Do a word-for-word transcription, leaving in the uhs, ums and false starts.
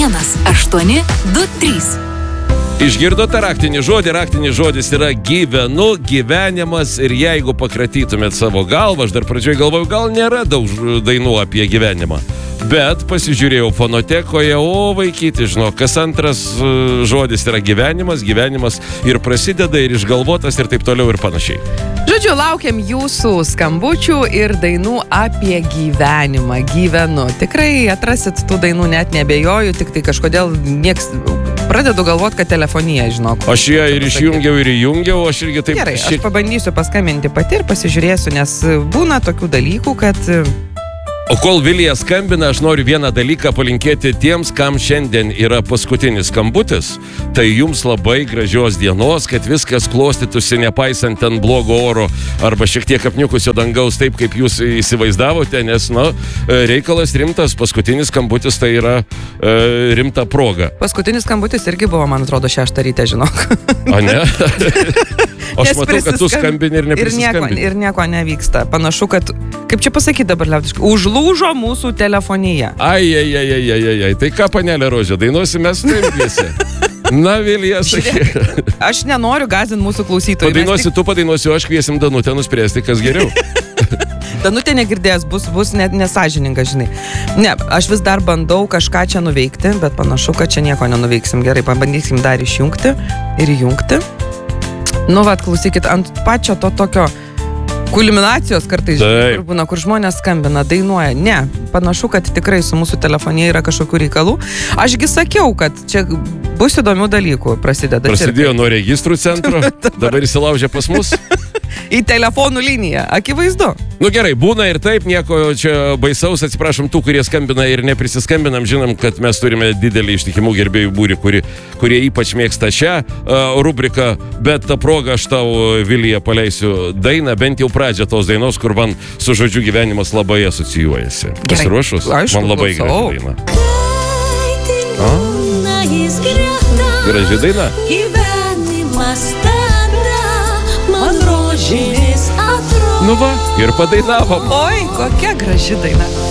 vienas aštuoni du trys. Išgirdote raktinį žodį, raktinis žodis yra gyvenu, gyvenimas ir jeigu pakratytumėt savo galvą, aš dar pradžioje galvoju, gal nėra daug dainų apie gyvenimą, bet pasižiūrėjau fonotekoje, o vaikyti, žinau, kas antras žodis yra gyvenimas, gyvenimas ir prasideda ir išgalvotas ir taip toliau ir panašiai. Žodžiu, laukiam jūsų skambučių ir dainų apie gyvenimą, gyvenu. Tikrai atrasit tų dainų, net nebejoju, tik tai kažkodėl nieks... Pradedu galvot, kad telefonija, žinok. Aš ją ir išjungiau ir įjungiau, aš irgi taip... Gerai, aš pabandysiu paskambinti pati ir pasižiūrėsiu, nes būna tokių dalykų, kad... O kol Vilija skambina, aš noriu vieną dalyką palinkėti tiems, kam šiandien yra paskutinis skambutis. Tai jums labai gražios dienos, kad viskas klostytųsi nepaisant ten blogo oro arba šiek tiek apniukusio dangaus taip, kaip jūs įsivaizdavote, nes, na, reikalas rimtas, paskutinis skambutis tai yra e, rimta proga. Paskutinis skambutis irgi buvo, man atrodo, šeštą rytę, žinok. O ne? Aš matau, kad tu skambini ir neprisiskambini. Ir nieko, ir nieko nevyksta. Panašu, kad, kaip čia pasakyti dabar liaudiškai, užlūžo mūsų telefonija. Ai, ai, ai, ai, ai, ai, ai. Tai ką, panelė Rožė, dainuosi mes taip dviese. Na, Vilija, sakyk. Aš nenoriu gąsdinti mūsų klausytojų. Padainuosi tik... tu, padainuosi, aš kviesim Danutę nuspręsti, kas geriau. Danutė negirdės, bus, bus net nesažininga, žinai. Ne, aš vis dar bandau kažką čia nuveikti, bet panašu, kad čia nieko nenuveiksim. Gerai, pabandysim dar išjungti ir įjungti. Nu, vat, klausykit, ant pačio to tokio kulminacijos kartais, kur būna, kur žmonės skambina, dainuoja. Ne, panašu, kad tikrai su mūsų telefonija yra kažkokių reikalų. Ašgi sakiau, kad čia bus įdomių dalykų prasideda. Prasidėjo nuo registrų centro, dabar įsilaužė pas mus. Į telefonų liniją, akivaizdu. Nu gerai, būna ir taip, nieko čia baisaus, atsiprašom tų, kurie skambina ir neprisiskambinam, žinom, kad mes turime didelį ištikimų gerbėjų būrį, kurie, kurie ypač mėgsta šią uh, rubriką, bet tą progą aš tau, Vilija, paleisiu dainą, bent jau pradžią tos dainos, kur man su žodžiu gyvenimas labai asocijuojasi. Pasiruošus? Aišku, man labai klausau. graži daina. A? Graži daina? Gyvenimas tada man rožinis atrodo. Nu va, ir padainavom. Oi, kokia graži daina.